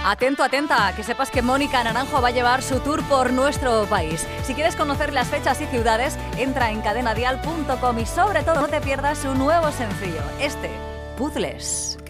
Atento, atenta, que sepas que Mónica Naranjo va a llevar su tour por nuestro país. Si quieres conocer las fechas y ciudades, entra en cadenadial.com y sobre todo no te pierdas su nuevo sencillo, Puzzles.